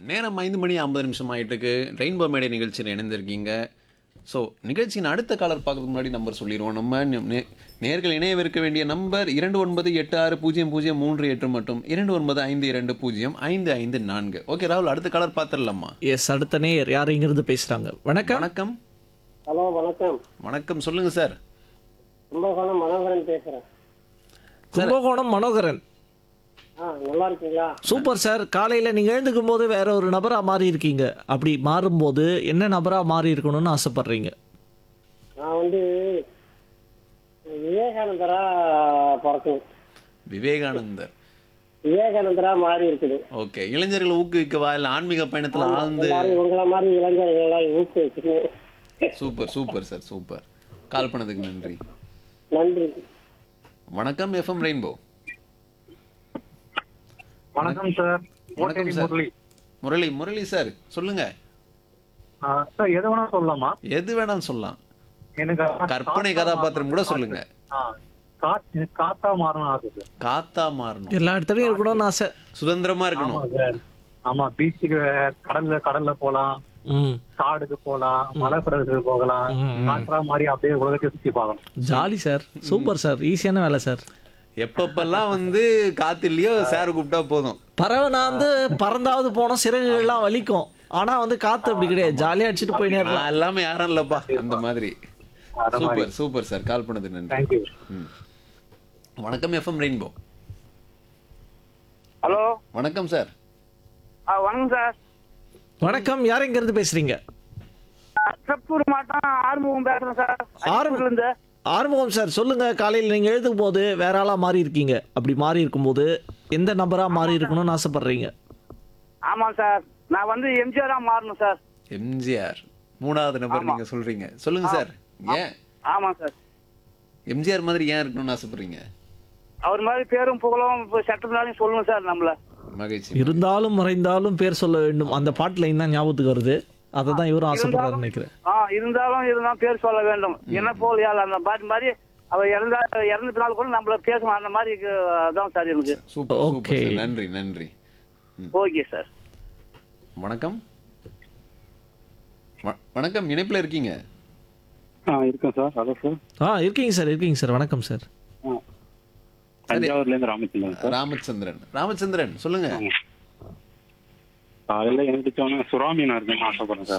நேரம் 5:50 ஆயிட்டுருக்கு. ரெயின்போ மேடை நிகழ்ச்சியில் இணைந்திருக்கீங்க. ஸோ நிகழ்ச்சியின் அடுத்த காலர் பார்க்கறதுக்கு முன்னாடி நம்பர் சொல்லிடுவோம். நம்ம நேர்கள் இணையவிருக்க வேண்டிய நம்பர் 29860038 மற்றும் 2952055554. ஓகே ராகுல், அடுத்த காலர் பார்த்துடலாமா? எஸ், அடுத்த நேயர் யார் இங்கிருந்து பேசுறாங்க? வணக்கம். வணக்கம். ஹலோ, வணக்கம். வணக்கம், சொல்லுங்க சார். கும்பகோணம் மனோகரன் பேசுறேன். கும்பகோணம் மனோகரன். நல்லா இருக்கீங்களா? Super sir. காலையில நீங்க எழுந்துக்கும் போது வேற ஒரு நபரா மாறி இருக்கீங்க. அப்படி மாறும்போது என்ன நபரா மாறி இருக்கணும்னு ஆசைப்படுறீங்க? நான் வந்து விவேகானந்தரா பிறக்கணும். விவேகானந்தர். விவேகானந்தரா மாறி இருக்குது. ஓகே, இளைஞர்களை ஊக்குவிக்கவா இல்லை ஆன்மீக பயணத்தில் ஆழ்ந்து? உங்களை மாதிரி இளைஞர்களை ஊக்குவிக்கணும். Super super sir, super. கால் பண்ணதுக்கு நன்றி. நன்றி. வணக்கம் எஃப்எம் ரெயின்போ. வணக்கம் சார். வணக்கம் சார். முரளி சார், சொல்லுங்க. சார் எது வேணா சொல்லலாமா? எது வேணாலும் சொல்லலாம். எனக்கு கற்பனை கதாபாத்திரம் கூட சொல்லுங்க. காத்தா மாறணும் ஆசை சார். காத்தா மாறணும். எல்லா இடத்துலயும் இருக்கணும்னு ஆசை. சுதந்திரமா இருக்கணும். ஆமா சார். ஆமா, பீச்சுக்கு கடல்ல போலாம், ம், காடுக்கு போலாம், மலை பிரதேசத்துக்கு போகலாம். காற்றா மாதிரி அப்படியே உலகத்தை சுத்தி பார்க்கணும். Jolly sir. Super sir. ஈஸியான வேலை சார். எப்பப்பெல்லாம் காத்து இல்லையோ சார் கூப்பிட்டா போதும். பறவை நான் பறந்தாவது போனோம், சிறகுகள்லாம் வலிக்கும். ஆனா காத்து அப்படி கிடையாது, ஜாலியா அடிச்சுட்டு போய் நேரலாம். நான் எல்லாமே யாரும் இல்லப்பா அந்த மாதிரி. அத மாதிரி. சூப்பர் சூப்பர் சார், கால் பண்ணது நன்றி. தேங்க்யூ. வணக்கம் எஃப்எம் ரெயின்போ. ஹலோ, வணக்கம் சார். வணக்கம் சார். வணக்கம், யார் இங்க இருந்து பேசுறீங்க? திருப்பூர் மாவட்டம் ஆறுமுகம் பேசுறேன் சார். ஆறுமுகம் சார், சொல்லுங்க. காலையில் நீங்க எழுதும் போது வேற ஆளா மாறி இருக்கீங்க. அப்படி மாறி இருக்கும்போது எந்த நபரா மாறி இருக்கணும்னு ஆசைப்படுறீங்க? ஆமா சார், நான் வந்து எம்ஜிஆரா மாறணும் சார். எம்ஜிஆர் மூணாவது நபர் நீங்க சொல்றீங்க. சொல்லுங்க சார். ஏன் ஆமா சார், எம்ஜிஆர் மாதிரி ஏன் இருக்கணும்னு ஆசைப்படுறீங்க? அவர் மாதிரி பேரும் புகழும் சட்டத்தினாலையும் சொல்லணும் சார். நம்மள மகிழ்ச்சி. இருந்தாலும் மறைந்தாலும் பேர் சொல்ல வேண்டும். அந்த பாட்டுல தான் ஞாபகத்துக்கு வருது. அதை தான் இவரும் ஆசைப்படுறாரு நினைக்கிறேன். இருந்தாலும் பேர் சொல்ல வேண்டும். என்ன போல் அந்த பாட்டு மாதிரி அவர் இறந்த பின்னால் கூட நம்மள பேசணும். அந்த மாதிரி அதான் சார் எனக்கு. Super super okay. சார். நன்றி நன்றி. Okay sir. வணக்கம். வணக்கம், இணைப்புல இருக்கீங்க. இருக்கேன் சார். Hello sir. இருக்கீங்க சார். வணக்கம் சார். தஞ்சாவூர்ல இருந்து ராமச்சந்திரன் சார். ராமச்சந்திரன் சொல்லுங்க. காலையில எழுந்திரிச்சோன்னு சுறாமீனா இருக்குன்னு ஆசைப்படுறேன் சார்.